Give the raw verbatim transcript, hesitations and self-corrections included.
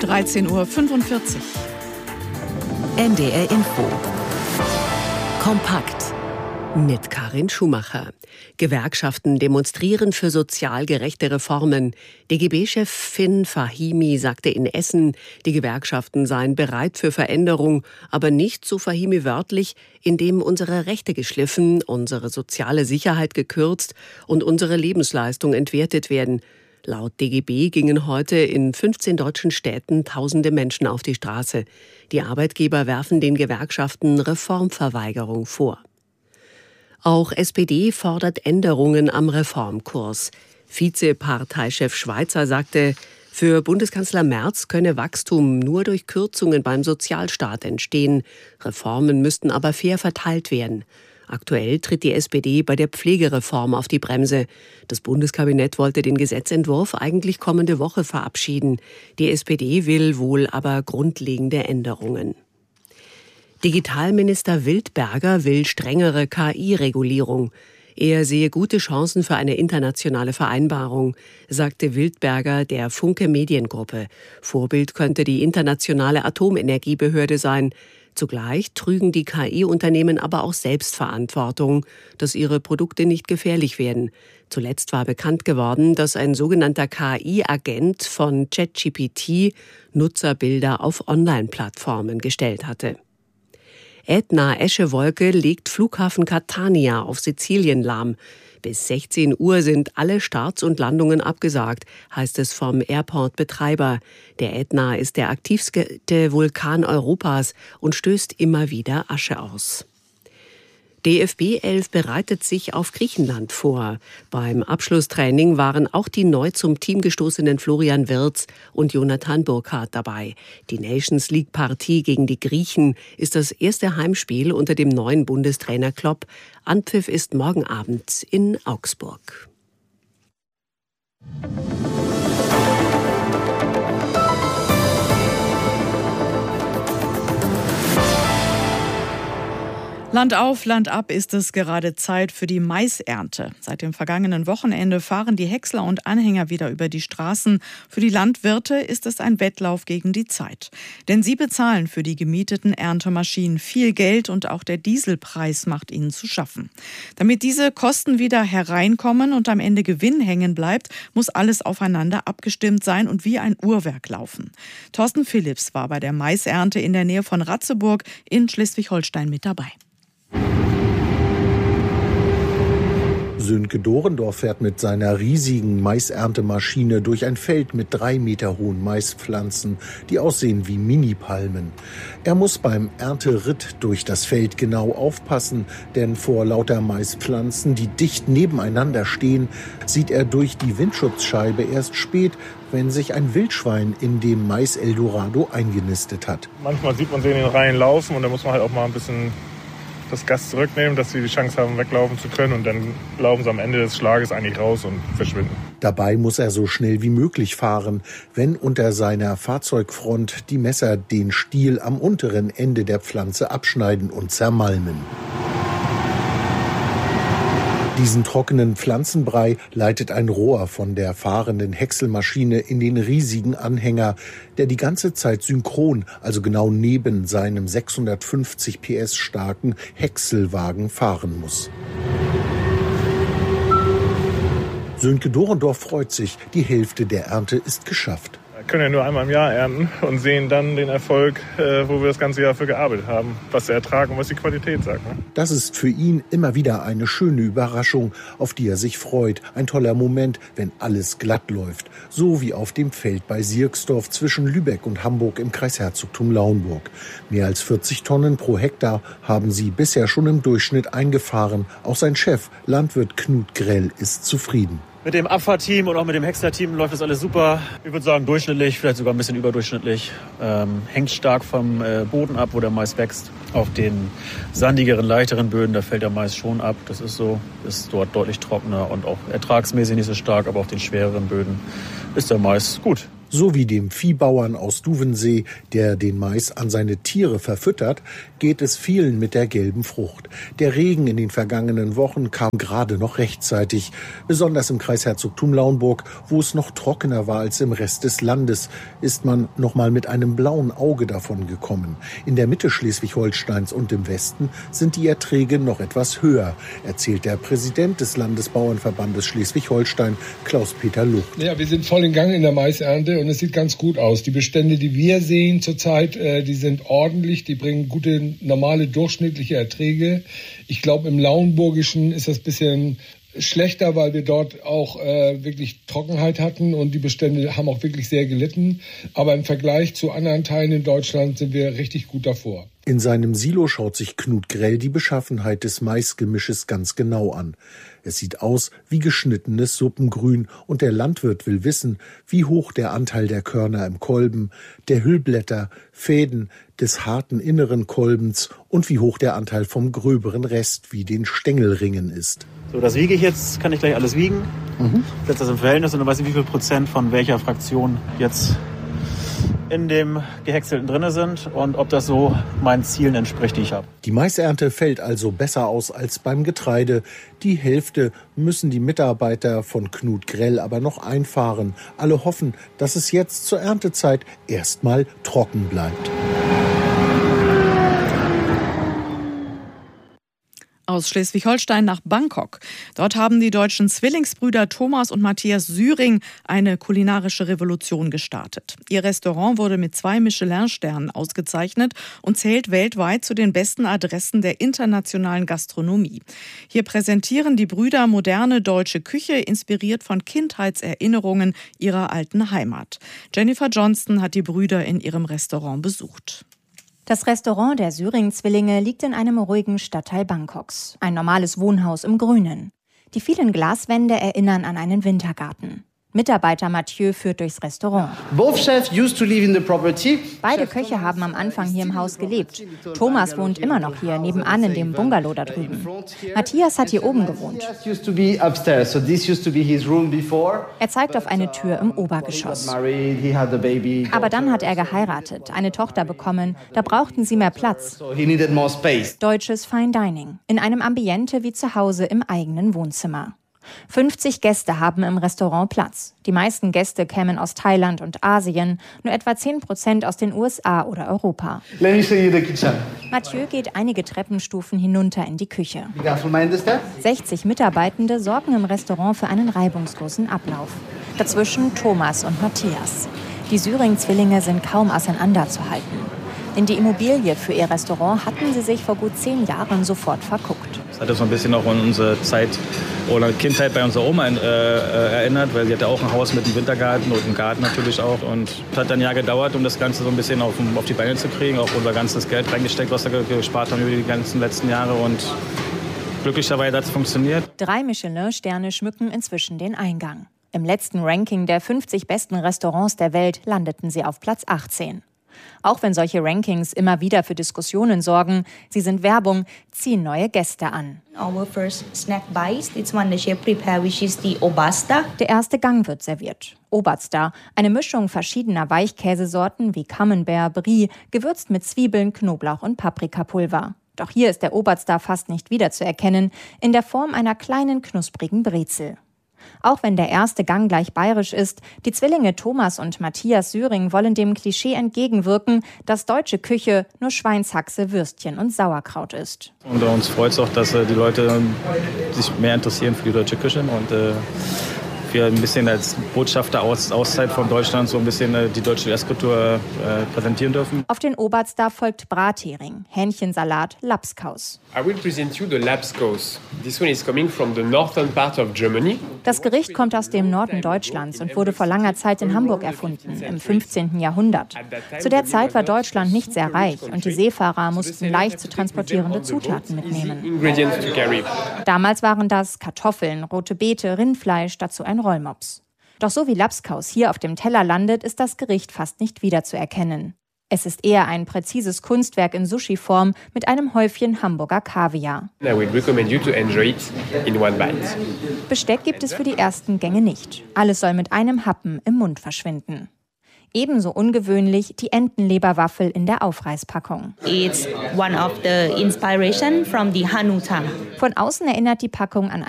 dreizehn Uhr fünfundvierzig. N D R Info. Kompakt. Mit Karin Schumacher. Gewerkschaften demonstrieren für sozial gerechte Reformen. D G B-Chef Finn Fahimi sagte in Essen, die Gewerkschaften seien bereit für Veränderung, aber nicht, so Fahimi wörtlich, indem unsere Rechte geschliffen, unsere soziale Sicherheit gekürzt und unsere Lebensleistung entwertet werden. Laut D G B gingen heute in fünfzehn deutschen Städten tausende Menschen auf die Straße. Die Arbeitgeber werfen den Gewerkschaften Reformverweigerung vor. Auch S P D fordert Änderungen am Reformkurs. Vizeparteichef Schweizer sagte, für Bundeskanzler Merz könne Wachstum nur durch Kürzungen beim Sozialstaat entstehen. Reformen müssten aber fair verteilt werden. Aktuell tritt die S P D bei der Pflegereform auf die Bremse. Das Bundeskabinett wollte den Gesetzentwurf eigentlich kommende Woche verabschieden. Die S P D will wohl aber grundlegende Änderungen. Digitalminister Wildberger will strengere K I-Regulierung. Er sehe gute Chancen für eine internationale Vereinbarung, sagte Wildberger der Funke Mediengruppe. Vorbild könnte die internationale Atomenergiebehörde sein. Zugleich trügen die K I-Unternehmen aber auch Selbstverantwortung, dass ihre Produkte nicht gefährlich werden. Zuletzt war bekannt geworden, dass ein sogenannter K I-Agent von ChatGPT Nutzerbilder auf Online-Plattformen gestellt hatte. Ätna-Eschewolke legt Flughafen Catania auf Sizilien lahm. Bis sechzehn Uhr sind alle Starts und Landungen abgesagt, heißt es vom Airport-Betreiber. Der Ätna ist der aktivste Vulkan Europas und stößt immer wieder Asche aus. D F B elf bereitet sich auf Griechenland vor. Beim Abschlusstraining waren auch die neu zum Team gestoßenen Florian Wirtz und Jonathan Burkhardt dabei. Die Nations-League-Partie gegen die Griechen ist das erste Heimspiel unter dem neuen Bundestrainer Klopp. Anpfiff ist morgen Abend in Augsburg. Land auf, Land ab ist es gerade Zeit für die Maisernte. Seit dem vergangenen Wochenende fahren die Häcksler und Anhänger wieder über die Straßen. Für die Landwirte ist es ein Wettlauf gegen die Zeit. Denn sie bezahlen für die gemieteten Erntemaschinen viel Geld und auch der Dieselpreis macht ihnen zu schaffen. Damit diese Kosten wieder hereinkommen und am Ende Gewinn hängen bleibt, muss alles aufeinander abgestimmt sein und wie ein Uhrwerk laufen. Thorsten Philipps war bei der Maisernte in der Nähe von Ratzeburg in Schleswig-Holstein mit dabei. Sönke Dorendorf fährt mit seiner riesigen Maiserntemaschine durch ein Feld mit drei Meter hohen Maispflanzen, die aussehen wie Mini-Palmen. Er muss beim Ernteritt durch das Feld genau aufpassen, denn vor lauter Maispflanzen, die dicht nebeneinander stehen, sieht er durch die Windschutzscheibe erst spät, wenn sich ein Wildschwein in dem Mais-Eldorado eingenistet hat. Manchmal sieht man sie in den Reihen laufen und da muss man halt auch mal ein bisschen das Gas zurücknehmen, dass sie die Chance haben, weglaufen zu können. Und dann laufen sie am Ende des Schlages eigentlich raus und verschwinden. Dabei muss er so schnell wie möglich fahren, wenn unter seiner Fahrzeugfront die Messer den Stiel am unteren Ende der Pflanze abschneiden und zermalmen. Diesen trockenen Pflanzenbrei leitet ein Rohr von der fahrenden Häckselmaschine in den riesigen Anhänger, der die ganze Zeit synchron, also genau neben seinem sechshundertfünfzig P S starken Häckselwagen fahren muss. Sönke Dorendorf freut sich, die Hälfte der Ernte ist geschafft. Wir können ja nur einmal im Jahr ernten und sehen dann den Erfolg, äh, wo wir das ganze Jahr für gearbeitet haben, was der Ertrag und was die Qualität sagt. Ne? Das ist für ihn immer wieder eine schöne Überraschung, auf die er sich freut. Ein toller Moment, wenn alles glatt läuft. So wie auf dem Feld bei Sierksdorf zwischen Lübeck und Hamburg im Kreisherzogtum Lauenburg. Mehr als vierzig Tonnen pro Hektar haben sie bisher schon im Durchschnitt eingefahren. Auch sein Chef, Landwirt Knut Grell, ist zufrieden. Mit dem Abfahrtteam und auch mit dem Häcksler-Team läuft das alles super. Ich würde sagen durchschnittlich, vielleicht sogar ein bisschen überdurchschnittlich. Ähm, hängt stark vom äh, Boden ab, wo der Mais wächst. Auf den sandigeren, leichteren Böden, da fällt der Mais schon ab. Das ist so, ist dort deutlich trockener und auch ertragsmäßig nicht so stark. Aber auf den schwereren Böden ist der Mais gut. So wie dem Viehbauern aus Duvensee, der den Mais an seine Tiere verfüttert, geht es vielen mit der gelben Frucht. Der Regen in den vergangenen Wochen kam gerade noch rechtzeitig, besonders im Kreis Herzogtum Lauenburg, wo es noch trockener war als im Rest des Landes, ist man noch mal mit einem blauen Auge davon gekommen. In der Mitte Schleswig-Holsteins und im Westen sind die Erträge noch etwas höher, erzählt der Präsident des Landesbauernverbandes Schleswig-Holstein, Klaus-Peter Lucht. Ja, wir sind voll in Gang in der Maisernte und es sieht ganz gut aus. Die Bestände, die wir sehen zurzeit, äh, die sind ordentlich, die bringen gute, normale, durchschnittliche Erträge. Ich glaube, im Lauenburgischen ist das ein bisschen schlechter, weil wir dort auch äh, wirklich Trockenheit hatten und die Bestände haben auch wirklich sehr gelitten. Aber im Vergleich zu anderen Teilen in Deutschland sind wir richtig gut davor. In seinem Silo schaut sich Knut Grell die Beschaffenheit des Maisgemisches ganz genau an. Es sieht aus wie geschnittenes Suppengrün und der Landwirt will wissen, wie hoch der Anteil der Körner im Kolben, der Hüllblätter, Fäden, des harten inneren Kolbens und wie hoch der Anteil vom gröberen Rest wie den Stängelringen ist. So, das wiege ich jetzt, kann ich gleich alles wiegen. Mhm. Setze das im Verhältnis und dann weiß ich, wie viel Prozent von welcher Fraktion jetzt in dem Gehäckselten drin sind und ob das so meinen Zielen entspricht, die ich habe. Die Maisernte fällt also besser aus als beim Getreide. Die Hälfte müssen die Mitarbeiter von Knut Grell aber noch einfahren. Alle hoffen, dass es jetzt zur Erntezeit erstmal trocken bleibt. Aus Schleswig-Holstein nach Bangkok. Dort haben die deutschen Zwillingsbrüder Thomas und Matthias Syring eine kulinarische Revolution gestartet. Ihr Restaurant wurde mit zwei Michelin-Sternen ausgezeichnet und zählt weltweit zu den besten Adressen der internationalen Gastronomie. Hier präsentieren die Brüder moderne deutsche Küche, inspiriert von Kindheitserinnerungen ihrer alten Heimat. Jennifer Johnston hat die Brüder in ihrem Restaurant besucht. Das Restaurant der Syring-Zwillinge liegt in einem ruhigen Stadtteil Bangkoks. Ein normales Wohnhaus im Grünen. Die vielen Glaswände erinnern an einen Wintergarten. Mitarbeiter Mathieu führt durchs Restaurant. Beide Köche haben am Anfang hier im Haus gelebt. Thomas wohnt immer noch hier, nebenan in dem Bungalow da drüben. Matthias hat hier oben gewohnt. Er zeigt auf eine Tür im Obergeschoss. Aber dann hat er geheiratet, eine Tochter bekommen. Da brauchten sie mehr Platz. Deutsches Fine Dining. In einem Ambiente wie zu Hause im eigenen Wohnzimmer. fünfzig Gäste haben im Restaurant Platz. Die meisten Gäste kämen aus Thailand und Asien, nur etwa zehn Prozent aus den U S A oder Europa. Mathieu geht einige Treppenstufen hinunter in die Küche. sechzig Mitarbeitende sorgen im Restaurant für einen reibungslosen Ablauf. Dazwischen Thomas und Matthias. Die Syring-Zwillinge sind kaum auseinanderzuhalten. In die Immobilie für ihr Restaurant hatten sie sich vor gut zehn Jahren sofort verguckt. Das hat uns so ein bisschen auch an unsere Zeit oder Kindheit bei unserer Oma äh, erinnert, weil sie hatte auch ein Haus mit einem Wintergarten und einem Garten natürlich auch. Und es hat dann ein Jahr gedauert, um das Ganze so ein bisschen auf, auf die Beine zu kriegen. Auch unser ganzes Geld reingesteckt, was wir gespart haben über die ganzen letzten Jahre. Und glücklicherweise hat es funktioniert. Drei Michelin-Sterne schmücken inzwischen den Eingang. Im letzten Ranking der fünfzig besten Restaurants der Welt landeten sie auf Platz achtzehn. Auch wenn solche Rankings immer wieder für Diskussionen sorgen, sie sind Werbung, ziehen neue Gäste an. Our first snack bites, it's one the chef prepare, which is the Obasta. Der erste Gang wird serviert. Obasta, eine Mischung verschiedener Weichkäsesorten wie Camembert, Brie, gewürzt mit Zwiebeln, Knoblauch und Paprikapulver. Doch hier ist der Obasta fast nicht wiederzuerkennen, in der Form einer kleinen knusprigen Brezel. Auch wenn der erste Gang gleich bayerisch ist, die Zwillinge Thomas und Matthias Syring wollen dem Klischee entgegenwirken, dass deutsche Küche nur Schweinshaxe, Würstchen und Sauerkraut ist. Und uns freut es auch, dass äh, die Leute sich mehr interessieren für die deutsche Küche und äh, wir ein bisschen als Botschafter aus, auszeit von Deutschland so ein bisschen äh, die deutsche Esskultur äh, präsentieren dürfen. Auf den Obasta folgt Brathering, Hähnchensalat, Lapskaus. I will present you the Lapskaus. This one is coming from the northern part of Germany. Das Gericht kommt aus dem Norden Deutschlands und wurde vor langer Zeit in Hamburg erfunden, im fünfzehnten Jahrhundert. Zu der Zeit war Deutschland nicht sehr reich und die Seefahrer mussten leicht zu transportierende Zutaten mitnehmen. Damals waren das Kartoffeln, rote Beete, Rindfleisch, dazu ein Rollmops. Doch so wie Lapskaus hier auf dem Teller landet, ist das Gericht fast nicht wiederzuerkennen. Es ist eher ein präzises Kunstwerk in Sushi-Form mit einem Häufchen Hamburger Kaviar. I will recommend you to enjoy it in one bite. Besteck gibt es für die ersten Gänge nicht. Alles soll mit einem Happen im Mund verschwinden. Ebenso ungewöhnlich die Entenleberwaffel in der Aufreißpackung. It's one of the inspiration from the Hanuta. Von außen erinnert die Packung an